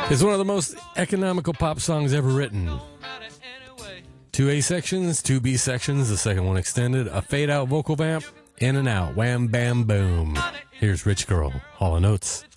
It's one of the most economical pop songs ever written. 2 A sections, 2 B sections, the second one extended, a fade out vocal vamp, in and out, wham bam boom. Here's Rich Girl, Hall & Oates.